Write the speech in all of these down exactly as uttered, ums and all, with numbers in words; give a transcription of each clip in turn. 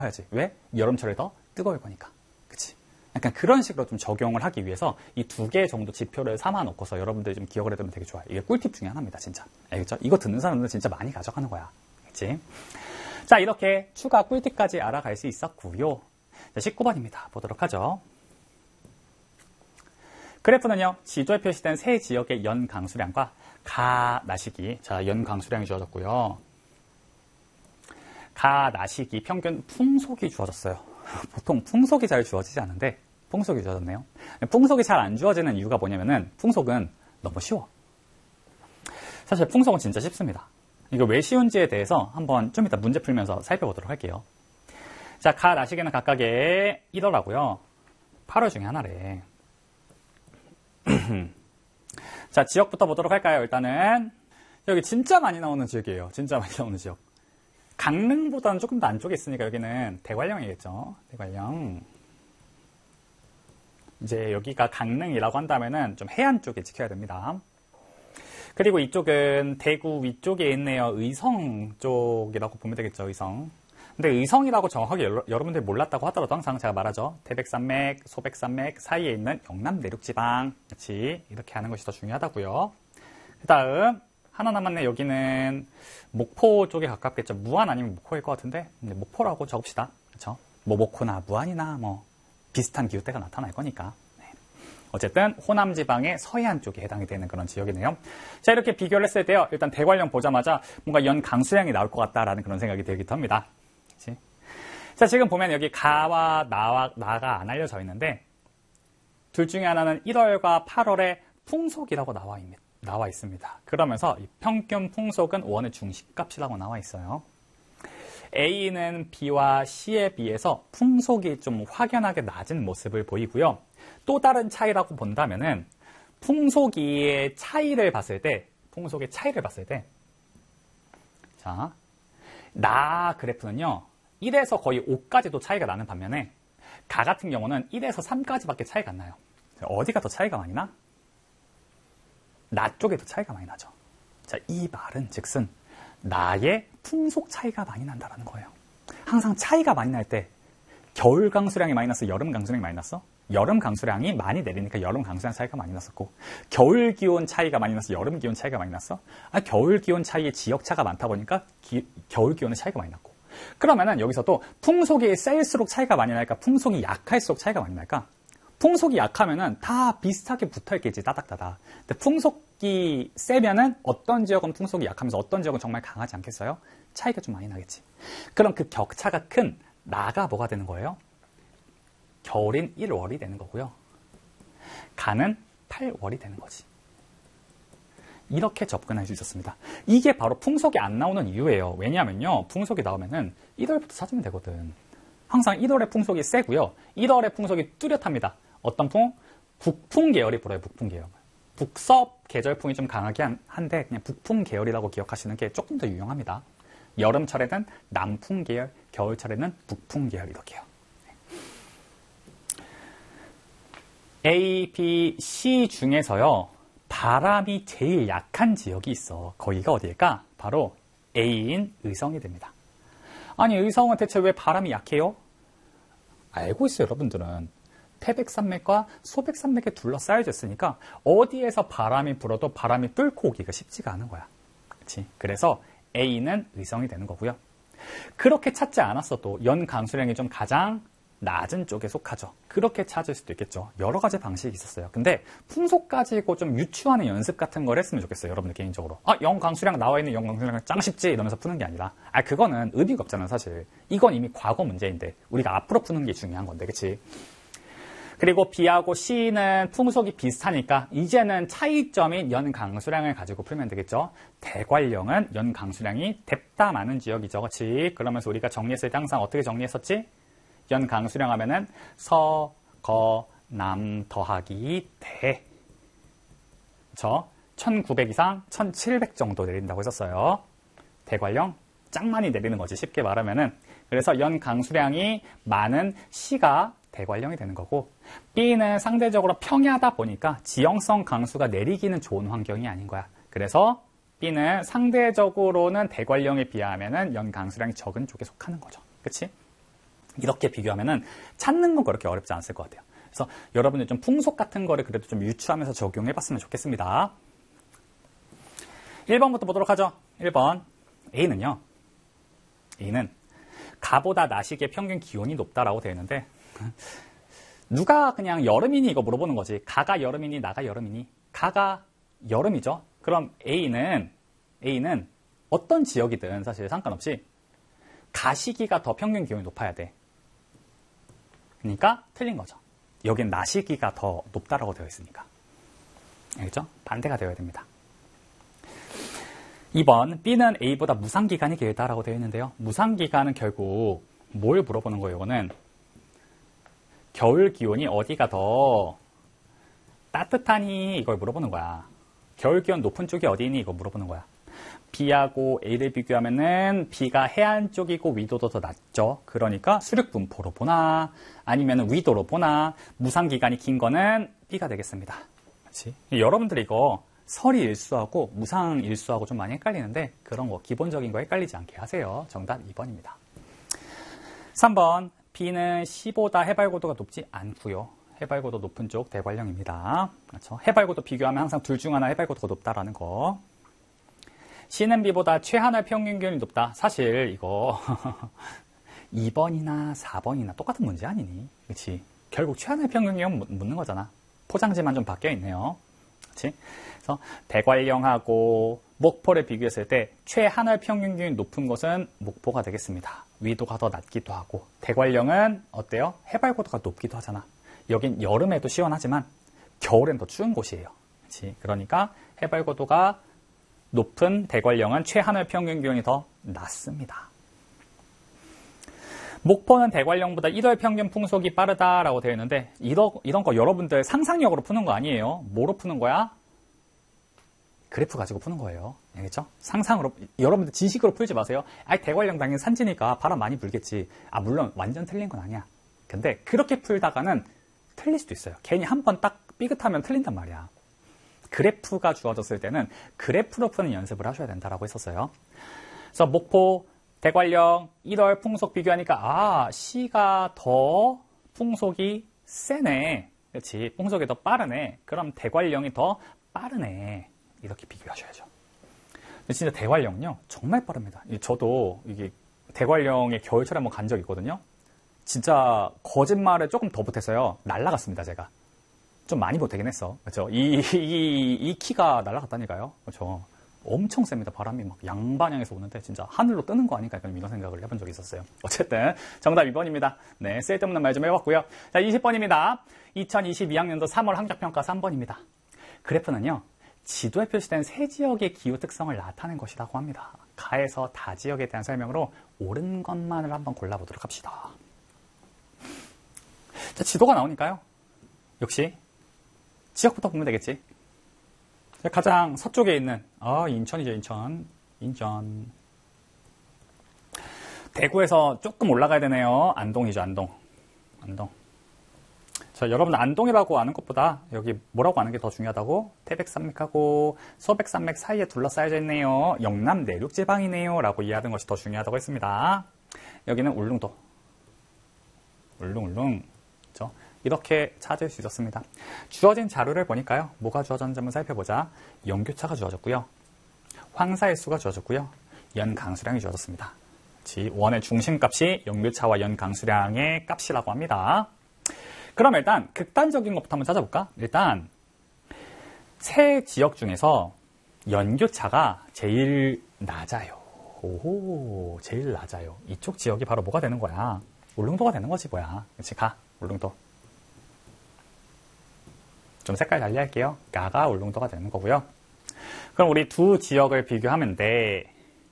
해야지. 왜? 여름철에 더 뜨거울 거니까. 그치? 약간 그런 식으로 좀 적용을 하기 위해서 이 두 개 정도 지표를 삼아 놓고서 여러분들이 좀 기억을 해두면 되게 좋아요. 이게 꿀팁 중에 하나입니다, 진짜. 알겠죠? 이거 듣는 사람들은 진짜 많이 가져가는 거야. 그치? 자, 이렇게 추가 꿀팁까지 알아갈 수 있었고요. 자, 십구 번입니다. 보도록 하죠. 그래프는요, 지도에 표시된 세 지역의 연 강수량과 가, 나시기. 자, 연 강수량이 주어졌고요. 가, 나시기, 평균 풍속이 주어졌어요. 보통 풍속이 잘 주어지지 않는데 풍속이 주어졌네요. 풍속이 잘 안 주어지는 이유가 뭐냐면은 풍속은 너무 쉬워. 사실 풍속은 진짜 쉽습니다. 이거 왜 쉬운지에 대해서 한번 좀 이따 문제 풀면서 살펴보도록 할게요. 자, 가, 나시기는 각각의 일월하고요. 팔월 중에 하나래. 자, 지역부터 보도록 할까요? 일단은 여기 진짜 많이 나오는 지역이에요. 진짜 많이 나오는 지역. 강릉보다는 조금 더 안쪽에 있으니까 여기는 대관령이겠죠. 대관령. 이제 여기가 강릉이라고 한다면은 좀 해안 쪽에 지켜야 됩니다. 그리고 이쪽은 대구 위쪽에 있네요. 의성 쪽이라고 보면 되겠죠. 의성. 근데 의성이라고 정확하게 여러, 여러분들이 몰랐다고 하더라도 항상 제가 말하죠. 태백산맥, 소백산맥 사이에 있는 영남 내륙지방. 그렇지. 이렇게 하는 것이 더 중요하다고요. 그 다음 하나 남았네. 여기는 목포 쪽에 가깝겠죠. 무안 아니면 목포일 것 같은데 네, 목포라고 적읍시다. 그렇죠? 뭐 목포나 무안이나 뭐 비슷한 기후대가 나타날 거니까. 네. 어쨌든 호남 지방의 서해안 쪽에 해당이 되는 그런 지역이네요. 자, 이렇게 비교를 했을 때요. 일단 대관령 보자마자 뭔가 연 강수량이 나올 것 같다라는 그런 생각이 들기도 합니다. 그치? 자, 지금 보면 여기 가와 나와 나가 안 알려져 있는데 둘 중에 하나는 일월과 팔월에 풍속이라고 나와 있습니다. 나와 있습니다. 그러면서 이 평균 풍속은 원의 중심값이라고 나와 있어요. A는 B와 C에 비해서 풍속이 좀 확연하게 낮은 모습을 보이고요. 또 다른 차이라고 본다면은 풍속의 차이를 봤을 때, 풍속의 차이를 봤을 때, 자, 나 그래프는요, 일에서 거의 오까지도 차이가 나는 반면에 가 같은 경우는 일에서 삼까지밖에 차이가 안 나요. 어디가 더 차이가 많이 나? 나 쪽에 더 차이가 많이 나죠. 자, 이 말은 즉슨 나의 풍속 차이가 많이 난다는 거예요. 항상 차이가 많이 날 때 겨울 강수량이 많이 났어? 여름 강수량이 많이 났어? 여름 강수량이 많이 내리니까 여름 강수량 차이가 많이 났었고 겨울 기온 차이가 많이 났어? 여름 기온 차이가 많이 났어? 아, 겨울 기온 차이에 지역차가 많다 보니까 기, 겨울 기온의 차이가 많이 났고 그러면은 여기서도 풍속이 셀수록 차이가 많이 날까? 풍속이 약할수록 차이가 많이 날까? 풍속이 약하면은 다 비슷하게 붙어있겠지, 따닥따닥. 근데 풍속이 세면은 어떤 지역은 풍속이 약하면서 어떤 지역은 정말 강하지 않겠어요? 차이가 좀 많이 나겠지. 그럼 그 격차가 큰 나가 뭐가 되는 거예요? 겨울인 일월이 되는 거고요. 가는 팔월이 되는 거지. 이렇게 접근할 수 있었습니다. 이게 바로 풍속이 안 나오는 이유예요. 왜냐하면요, 풍속이 나오면은 일월부터 찾으면 되거든. 항상 일월의 풍속이 세고요. 일월의 풍속이 뚜렷합니다. 어떤 풍? 북풍 계열이 불어요. 북풍 계열. 북서 계절풍이 좀 강하게 한데 그냥 북풍 계열이라고 기억하시는 게 조금 더 유용합니다. 여름철에는 남풍 계열, 겨울철에는 북풍 계열 이렇게요. A, B, C 중에서요. 바람이 제일 약한 지역이 있어. 거기가 어디일까? 바로 A인 의성이 됩니다. 아니, 의성은 대체 왜 바람이 약해요? 알고 있어요, 여러분들은. 태백산맥과 소백산맥에 둘러싸여져 있으니까 어디에서 바람이 불어도 바람이 뚫고 오기가 쉽지가 않은 거야. 그치? 그래서 A는 의성이 되는 거고요. 그렇게 찾지 않았어도 연 강수량이 좀 가장 낮은 쪽에 속하죠. 그렇게 찾을 수도 있겠죠. 여러 가지 방식이 있었어요. 근데 풍속 가지고 좀 유추하는 연습 같은 걸 했으면 좋겠어요. 여러분들 개인적으로. 아, 연 강수량 나와 있는 연 강수량 짱 쉽지 이러면서 푸는 게 아니라 아, 그거는 의미가 없잖아, 사실. 이건 이미 과거 문제인데 우리가 앞으로 푸는 게 중요한 건데, 그치? 그리고 B하고 C는 풍속이 비슷하니까 이제는 차이점인 연 강수량을 가지고 풀면 되겠죠. 대관령은 연 강수량이 뎁다 많은 지역이죠. 그렇지? 그러면서 우리가 정리했을 때 항상 어떻게 정리했었지? 연 강수량 하면은 서, 거, 남 더하기 대. 그렇죠? 천구백 이상, 천칠백 정도 내린다고 했었어요. 대관령 짱 많이 내리는 거지, 쉽게 말하면은. 그래서 연 강수량이 많은 C가 대관령이 되는 거고, B는 상대적으로 평야다 보니까 지형성 강수가 내리기는 좋은 환경이 아닌 거야. 그래서 B는 상대적으로는 대관령에 비하면은 연 강수량이 적은 쪽에 속하는 거죠. 그치? 이렇게 비교하면은 찾는 건 그렇게 어렵지 않을 것 같아요. 그래서 여러분들 좀 풍속 같은 거를 그래도 좀 유추하면서 적용해봤으면 좋겠습니다. 일 번부터 보도록 하죠. 일 번. A는요. A는 가보다 나시기의 평균 기온이 높다라고 되어 있는데 누가 그냥 여름이니 이거 물어보는 거지. 가가 여름이니 나가 여름이니. 가가 여름이죠. 그럼 A는 A는 어떤 지역이든 사실 상관없이 가시기가 더 평균 기온이 높아야 돼. 그러니까 틀린 거죠. 여긴 나시기가 더 높다라고 되어 있으니까. 알겠죠? 반대가 되어야 됩니다. 이 번, B는 A보다 무상기간이 길다라고 되어 있는데요. 무상기간은 결국 뭘 물어보는 거예요? 이거는 겨울 기온이 어디가 더 따뜻하니 이걸 물어보는 거야. 겨울 기온 높은 쪽이 어디니 이거 물어보는 거야. B하고 A를 비교하면은 B가 해안 쪽이고 위도도 더 낮죠. 그러니까 수륙 분포로 보나 아니면 위도로 보나 무상기간이 긴 거는 B가 되겠습니다. 그렇지? 여러분들이 이거 서리 일수하고 무상 일수하고 좀 많이 헷갈리는데 그런 거 기본적인 거 헷갈리지 않게 하세요. 정답 이 번입니다. 삼 번 B는 C보다 해발고도가 높지 않고요. 해발고도 높은 쪽 대관령입니다. 그렇죠? 해발고도 비교하면 항상 둘 중 하나 해발고도가 높다라는 거. C는 B보다 최하늘 평균 기온이 높다. 사실 이거 이 번이나 사 번이나 똑같은 문제 아니니? 그렇지? 결국 최하늘 평균 기온 묻는 거잖아. 포장지만 좀 바뀌어 있네요. 그렇지? 그래서 대관령하고 목포를 비교했을 때 최하늘 평균 기온이 높은 것은 목포가 되겠습니다. 위도가 더 낮기도 하고 대관령은 어때요? 해발고도가 높기도 하잖아. 여긴 여름에도 시원하지만 겨울엔 더 추운 곳이에요. 그렇지? 그러니까 해발고도가 높은 대관령은 최하늘 평균 기온이 더 낮습니다. 목포는 대관령보다 일 월 평균 풍속이 빠르다라고 되어 있는데 이런, 이런 거 여러분들 상상력으로 푸는 거 아니에요. 뭐로 푸는 거야? 그래프 가지고 푸는 거예요. 알겠죠? 상상으로, 여러분들 지식으로 풀지 마세요. 아, 대관령 당연히 산지니까 바람 많이 불겠지. 아, 물론 완전 틀린 건 아니야. 근데 그렇게 풀다가는 틀릴 수도 있어요. 괜히 한 번 딱 삐끗하면 틀린단 말이야. 그래프가 주어졌을 때는 그래프로 푸는 연습을 하셔야 된다라고 했었어요. 그래서 목포, 대관령, 일 월 풍속 비교하니까 아, C가 더 풍속이 세네. 그렇지? 풍속이 더 빠르네. 그럼 대관령이 더 빠르네. 이렇게 비교하셔야죠. 근데 진짜 대관령요 정말 빠릅니다. 저도 이게 대관령의 겨울철에 한번 간 적이 있거든요. 진짜 거짓말을 조금 더 못했어요. 날아갔습니다, 제가. 좀 많이 못하긴 했어. 그렇죠? 이, 이, 이 키가 날아갔다니까요. 그렇죠? 엄청 셉니다. 바람이 막 양방향에서 오는데 진짜 하늘로 뜨는 거 아닐까 이런 생각을 해본 적이 있었어요. 어쨌든 정답 이 번입니다. 네, 쓸데없는 말 좀 해봤고요. 자, 이십 번입니다. 이천이십이 학년도 삼월 환경평가 삼 번입니다. 그래프는요. 지도에 표시된 세 지역의 기후 특성을 나타낸 것이라고 합니다. 가에서 다 지역에 대한 설명으로 옳은 것만을 한번 골라보도록 합시다. 자, 지도가 나오니까요. 역시 지역부터 보면 되겠지. 가장 서쪽에 있는 아 인천이죠. 인천. 인천. 대구에서 조금 올라가야 되네요. 안동이죠. 안동. 안동. 자, 여러분 안동이라고 아는 것보다 여기 뭐라고 아는 게 더 중요하다고? 태백산맥하고 소백산맥 사이에 둘러싸여져 있네요. 영남 내륙지방이네요. 라고 이해하는 것이 더 중요하다고 했습니다. 여기는 울릉도. 울릉울릉. 그렇죠? 이렇게 찾을 수 있었습니다. 주어진 자료를 보니까요. 뭐가 주어졌는지 한번 살펴보자. 연교차가 주어졌고요. 황사일수가 주어졌고요. 연강수량이 주어졌습니다. 원의 중심값이 연교차와 연강수량의 값이라고 합니다. 그럼 일단 극단적인 것부터 한번 찾아볼까? 일단 세 지역 중에서 연교차가 제일 낮아요. 오호, 제일 낮아요. 이쪽 지역이 바로 뭐가 되는 거야? 울릉도가 되는 거지 뭐야. 그렇지? 가, 울릉도. 좀 색깔 달리 할게요. 가가 울릉도가 되는 거고요. 그럼 우리 두 지역을 비교하면 돼.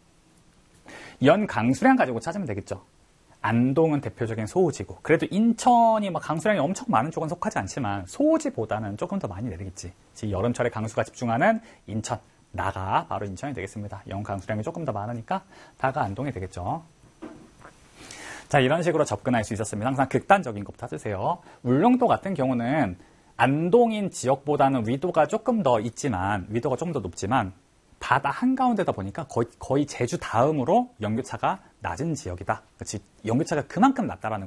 연 강수량 가지고 찾으면 되겠죠. 안동은 대표적인 소호지고 그래도 인천이 막 강수량이 엄청 많은 쪽은 속하지 않지만 소호지보다는 조금 더 많이 내리겠지. 여름철에 강수가 집중하는 인천, 나가 바로 인천이 되겠습니다. 연 강수량이 조금 더 많으니까 다가 안동이 되겠죠. 자, 이런 식으로 접근할 수 있었습니다. 항상 극단적인 것부터 찾으세요. 울릉도 같은 경우는 안동인 지역보다는 위도가 조금 더 있지만, 위도가 조금 더 높지만, 바다 한가운데다 보니까 거의, 거의 제주 다음으로 연교차가 낮은 지역이다. 그렇지? 연교차가 그만큼 낮다라는